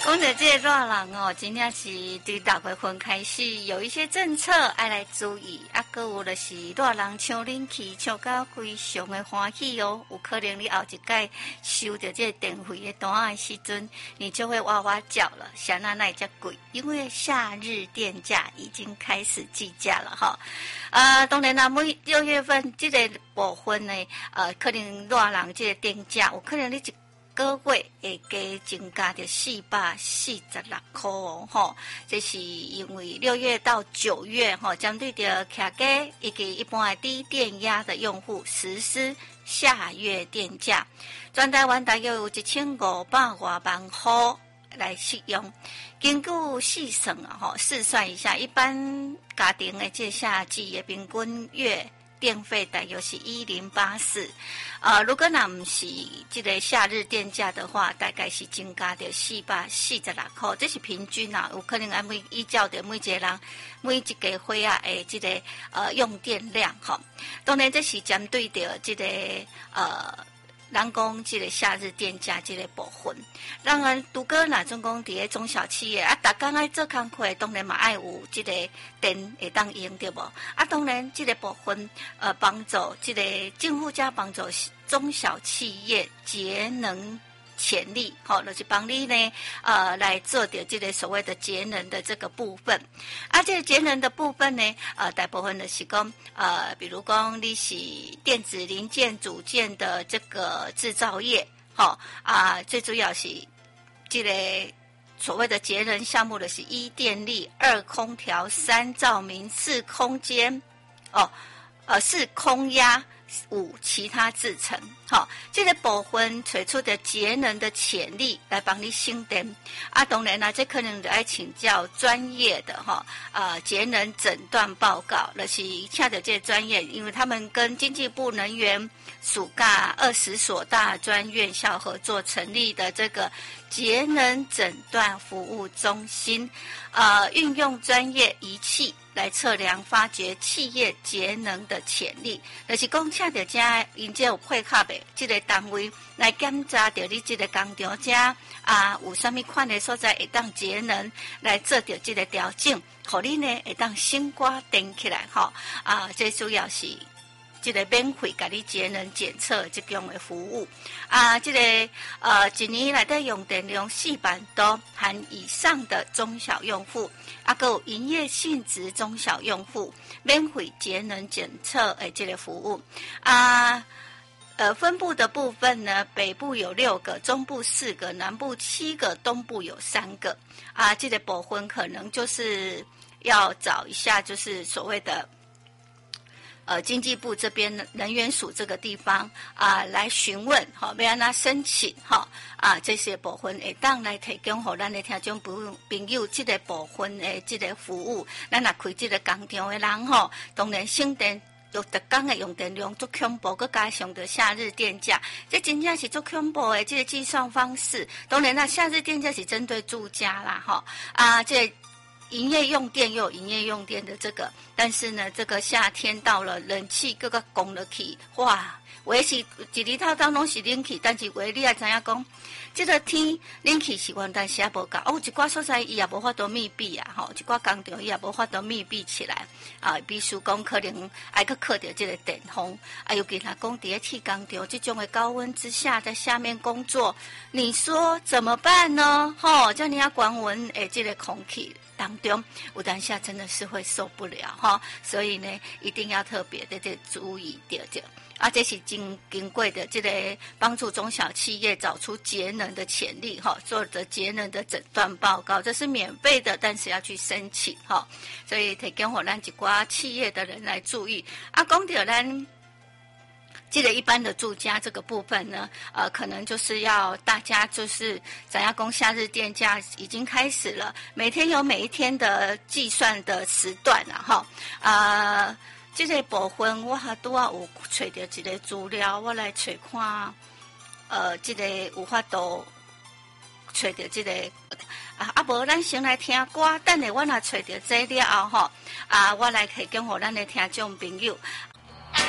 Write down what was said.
讲到这个热人哦，真正是对6月份开始有一些政策要来注意，啊，还有就是热人抢冷气，抢到非常的欢喜哦。有可能你后一届收到这个电费的单的时阵，你就会哇哇叫了，想那会这贵，因为夏日电价已经开始计价了哈。当然啦，每6月份这个部分呢，可能热人这个电价，有可能你个月会加增加到446块哦，吼，这是因为6月到9月吼，针对着客家以及一般的低电压的用户实施下月电价，全台湾大约有1500多万户来使用。根据细算啊，吼，试算一下，一般家庭的这夏季的平均月电费大约是1084，如果那不是这个夏日电价的话，大概是增加到446块，这是平均啊，有可能依照的每一个人每一家伙啊的这个用电量哈。当然这是针对的这个人讲这个夏日电价这个部分，当然如果那种讲伫个中小企业啊，大家爱做工课，当然嘛爱有这个电会当用对无？啊，当然这个部分帮助这个政府加帮助中小企业节能潜力，好，就是帮你呢，来做点这个所谓的节能的这个部分。啊，这个节能的部分呢，大部分的是讲，比如讲你是电子零件组件的这个制造业，好，最主要是这个所谓的节能项目的是1电力、2空调、3照明、4空间，4空压。5其他制成，好，这个部分推出的节能的潜力来帮你省电啊。当然啦，这可能得要请教专业的哈，节能诊断报告，那是恰的这专业，因为他们跟经济部能源署20所大专院校合作成立的这个节能诊断服务中心，运用专业仪器来测量发掘企业节能的潜力，就是讲恰着这因这有配合的这个单位来检查着你这个工厂这有什么款的所在会当节能，来做着这个调整，互你呢会当省寡电起来哈。这主要是这个免费给你节能检测这样的服务这个一年来的用电量4万多含以上的中小用户还有营业性质中小用户免费节能检测的这个服务分布的部分呢，北部有6个，中部4个，南部7个，东部有3个这个部分可能就是要找一下，就是所谓的经济部这边能源署这个地方来询问要安怎申请这些部分会当来提供给咱的听众朋友这个部分的这个服务，咱若开这个工厂的人当然省电有特工的用电量足恐怖，佮加上的夏日电价，这真正是足恐怖的这个计算方式。当然啦，夏日电价是针对住家啦这营业用电又有营业用电的这个，但是呢，这个夏天到了，冷气各个供了起，哇！我是一日头当拢是冷气，但是你也知影讲，这个天冷气是完但是也无够。有一寡所在伊也无法度密闭一寡工厂伊也无法度密闭起来必须讲可能还去靠着这个电风尤其他讲伫个铁工厂这种的高温之下，在下面工作，你说怎么办呢？叫你要关温这个空气当中，有当下真的是会受不了所以呢，一定要特别的注意着这是经过的这个帮助中小企业找出节能的潜力做的节能的诊断报告，这是免费的，但是要去申请所以提供给咱一寡企业的人来注意讲到咱这个一般的住家这个部分呢，可能就是要大家就是怎样讲夏日电价已经开始了，每天有每一天的计算的时段这个部分我还都有找到一个资料，我来找看，这个有法度找到这个无咱先来听歌，等下我若找到资料我来提供给咱的听众朋友